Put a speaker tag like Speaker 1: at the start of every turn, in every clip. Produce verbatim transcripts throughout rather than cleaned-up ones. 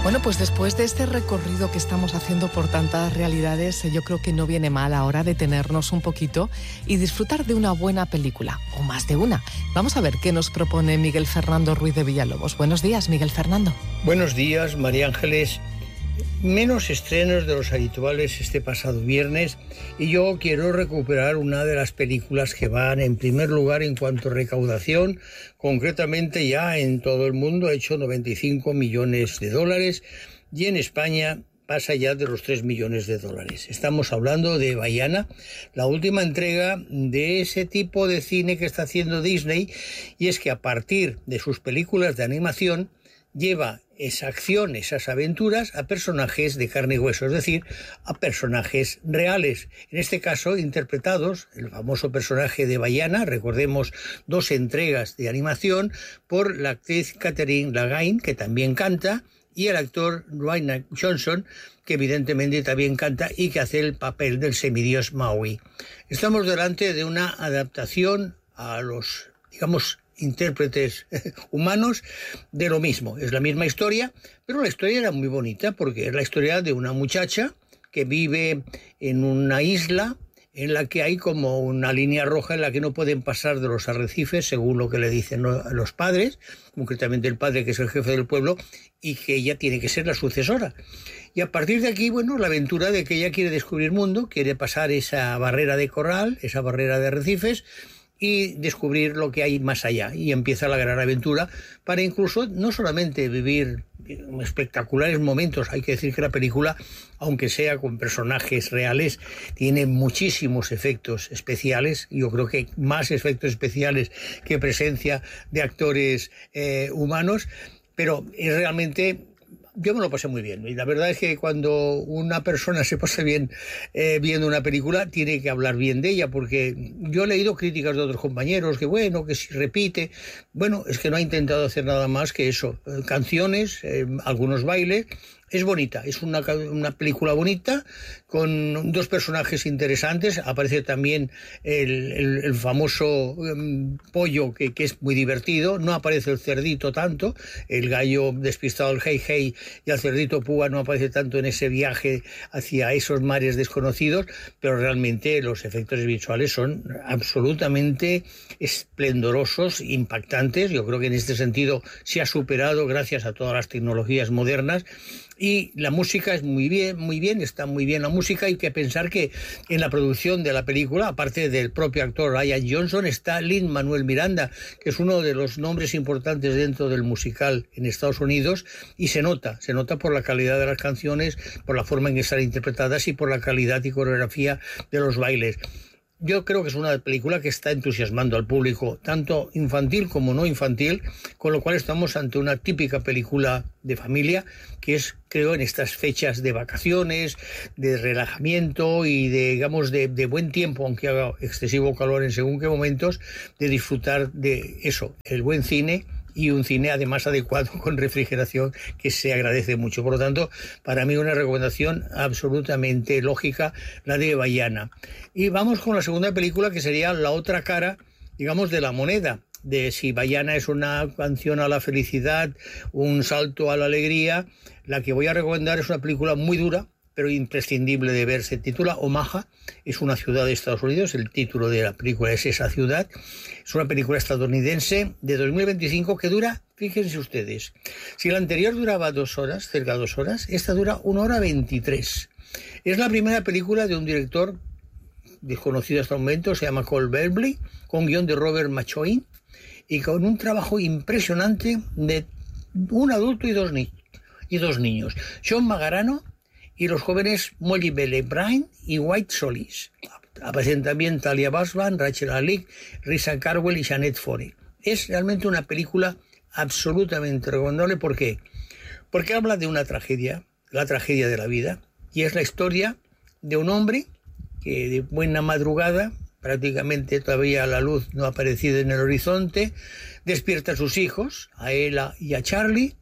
Speaker 1: Bueno, pues después de este recorrido que estamos haciendo por tantas realidades, yo creo que no viene mal ahora detenernos un poquito y disfrutar de una buena película, o más de una. Vamos a ver qué nos propone Miguel Fernando Ruiz de Villalobos. Buenos días, Miguel Fernando.
Speaker 2: Buenos días, María Ángeles. Menos estrenos de los habituales este pasado viernes y yo quiero recuperar una de las películas que van en primer lugar en cuanto a recaudación, concretamente ya en todo el mundo ha hecho noventa y cinco millones de dólares y en España pasa ya de los tres millones de dólares. Estamos hablando de Vaiana, la última entrega de ese tipo de cine que está haciendo Disney, y es que a partir de sus películas de animación lleva esa acción, esas aventuras a personajes de carne y hueso, es decir, a personajes reales. En este caso, interpretados, el famoso personaje de Vaiana, recordemos dos entregas de animación, por la actriz Catherine Lagain, que también canta, y el actor Dwayne Johnson, que evidentemente también canta y que hace el papel del semidios Maui. Estamos delante de una adaptación a los, digamos, intérpretes humanos de lo mismo. Es la misma historia, pero la historia era muy bonita porque es la historia de una muchacha que vive en una isla en la que hay como una línea roja en la que no pueden pasar de los arrecifes, según lo que le dicen los padres, concretamente el padre, que es el jefe del pueblo, y que ella tiene que ser la sucesora. Y a partir de aquí, bueno, la aventura de que ella quiere descubrir mundo, quiere pasar esa barrera de coral, esa barrera de arrecifes, y descubrir lo que hay más allá. Y empieza la gran aventura para incluso no solamente vivir espectaculares momentos. Hay que decir que la película, aunque sea con personajes reales, tiene muchísimos efectos especiales. Yo creo que más efectos especiales que presencia de actores eh, humanos, pero es realmente... Yo me lo pasé muy bien, y la verdad es que cuando una persona se pasa bien eh, viendo una película, tiene que hablar bien de ella, porque yo he leído críticas de otros compañeros, que bueno, que si repite, bueno, es que no ha intentado hacer nada más que eso, eh, canciones, eh, algunos bailes. Es bonita, es una, una película bonita, con dos personajes interesantes. Aparece también el, el, el famoso um, pollo, que, que es muy divertido. No aparece el cerdito tanto, el gallo despistado, el hey hey, y el cerdito púa no aparece tanto en ese viaje hacia esos mares desconocidos, pero realmente los efectos visuales son absolutamente esplendorosos, impactantes. Yo creo que en este sentido se ha superado gracias a todas las tecnologías modernas. Y la música es muy bien, muy bien, está muy bien la música. Hay que pensar que en la producción de la película, aparte del propio actor Ryan Johnson, está Lin-Manuel Miranda, que es uno de los nombres importantes dentro del musical en Estados Unidos, y se nota, se nota por la calidad de las canciones, por la forma en que están interpretadas y por la calidad y coreografía de los bailes. Yo creo que es una película que está entusiasmando al público, tanto infantil como no infantil, con lo cual estamos ante una típica película de familia, que es, creo, en estas fechas de vacaciones, de relajamiento y de, digamos, de, de buen tiempo, aunque haga excesivo calor en según qué momentos, de disfrutar de eso, el buen cine, y un cine además adecuado con refrigeración, que se agradece mucho. Por lo tanto, para mí una recomendación absolutamente lógica, la de Vaiana. Y vamos con la segunda película, que sería la otra cara, digamos, de la moneda, de si Vaiana es una canción a la felicidad, un salto a la alegría. La que voy a recomendar es una película muy dura, pero imprescindible de ver. Se titula Omaha, es una ciudad de Estados Unidos, el título de la película es esa ciudad. Es una película estadounidense de dos mil veinticinco que dura, fíjense ustedes, si la anterior duraba dos horas, cerca de dos horas, esta dura una hora veintitrés. Es la primera película de un director desconocido hasta el momento, se llama Cole Berbley, con guión de Robert Machoin, y con un trabajo impresionante de un adulto y dos, ni- y dos niños. John Magarano y los jóvenes Molly Belle Bryan y White Solis. Aparecen también Talia Basban, Rachel Ali, Risa Carwell y Janet Forey. Es realmente una película absolutamente recomendable. ¿Por qué? Porque habla de una tragedia, la tragedia de la vida, y es la historia de un hombre que de buena madrugada, prácticamente todavía la luz no ha aparecido en el horizonte, despierta a sus hijos, a Ella y a Charlie,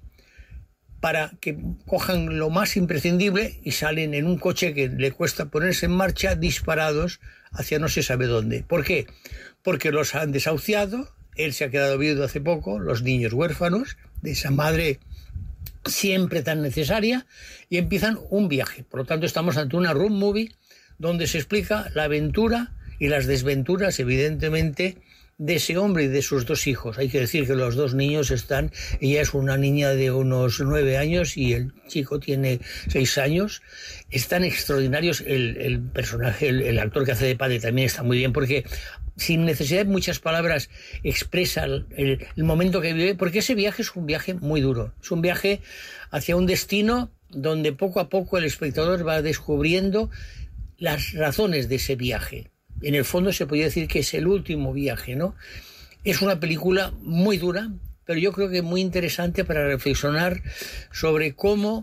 Speaker 2: para que cojan lo más imprescindible y salen en un coche que le cuesta ponerse en marcha, disparados hacia no se sabe dónde. ¿Por qué? Porque los han desahuciado, él se ha quedado viudo hace poco, los niños huérfanos de esa madre siempre tan necesaria, y empiezan un viaje. Por lo tanto, estamos ante una road movie donde se explica la aventura y las desventuras, evidentemente, de ese hombre y de sus dos hijos. Hay que decir que los dos niños están, ella es una niña de unos nueve años y el chico tiene seis años. Están extraordinarios. El, el personaje, el, el actor que hace de padre también está muy bien, porque sin necesidad de muchas palabras expresa el, el, el momento que vive, porque ese viaje es un viaje muy duro. Es un viaje hacia un destino donde poco a poco el espectador va descubriendo las razones de ese viaje. En el fondo se podría decir que es el último viaje, ¿no? Es una película muy dura, pero yo creo que muy interesante para reflexionar sobre cómo,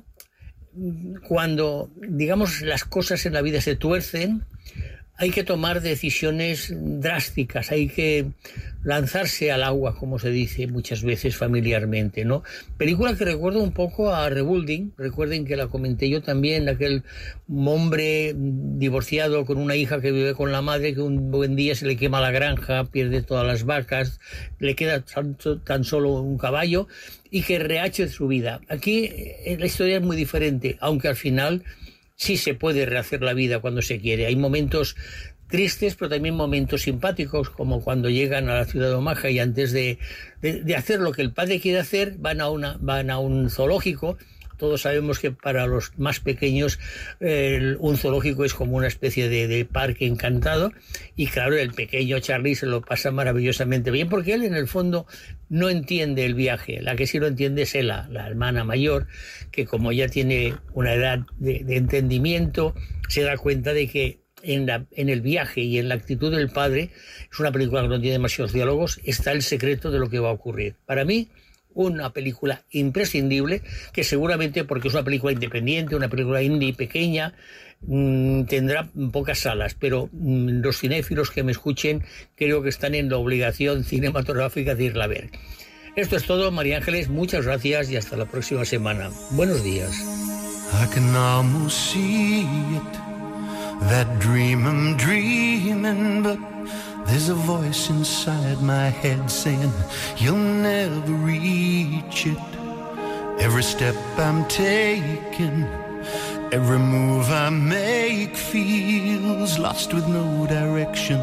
Speaker 2: cuando, digamos, las cosas en la vida se tuercen, hay que tomar decisiones drásticas, hay que lanzarse al agua, como se dice muchas veces familiarmente, ¿no? Película que recuerda un poco a Rebuilding. Recuerden que la comenté yo también, aquel hombre divorciado con una hija que vive con la madre, que un buen día se le quema la granja, pierde todas las vacas, le queda tan, tan solo un caballo, y que rehace su vida. Aquí la historia es muy diferente, aunque al final sí se puede rehacer la vida cuando se quiere. Hay momentos tristes, pero también momentos simpáticos, como cuando llegan a la ciudad de Omaha y antes de, de, de hacer lo que el padre quiere hacer, van a, una, van a un zoológico. Todos sabemos que para los más pequeños eh, un zoológico es como una especie de, de parque encantado, y claro, el pequeño Charlie se lo pasa maravillosamente bien, porque él en el fondo no entiende el viaje. La que sí lo entiende es Ella, la hermana mayor, que como ya tiene una edad de, de entendimiento, se da cuenta de que en, la, en el viaje y en la actitud del padre, es una película que no tiene demasiados diálogos, está el secreto de lo que va a ocurrir. Para mí, una película imprescindible, que seguramente, porque es una película independiente, una película indie pequeña, mmm, tendrá pocas salas, pero mmm, los cinéfilos que me escuchen creo que están en la obligación cinematográfica de irla a ver. Esto es todo, María Ángeles, muchas gracias y hasta la próxima semana. Buenos días.
Speaker 3: I can almost see it, that dream I'm dreaming, but there's a voice inside my head saying you'll never reach it. Every step I'm taking, every move I make feels lost with no direction.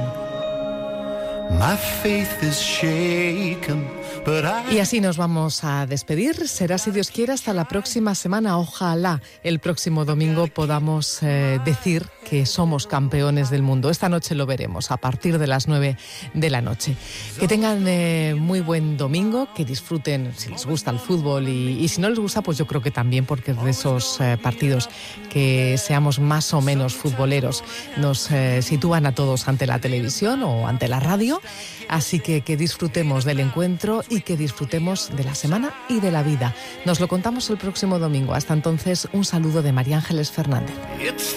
Speaker 3: My faith is shaken, but I...
Speaker 1: Y así nos vamos a despedir. Será, si Dios quiere, hasta la próxima semana. Ojalá el próximo domingo podamos eh, decir que somos campeones del mundo. Esta noche lo veremos a partir de las nueve de la noche. Que tengan eh, muy buen domingo, que disfruten si les gusta el fútbol y, y si no les gusta, pues yo creo que también, porque es de esos eh, partidos que seamos más o menos futboleros, nos eh, sitúan a todos ante la televisión o ante la radio. Así que que disfrutemos del encuentro y que disfrutemos de la semana y de la vida. Nos lo contamos el próximo domingo. Hasta entonces, un saludo de María Ángeles Fernández.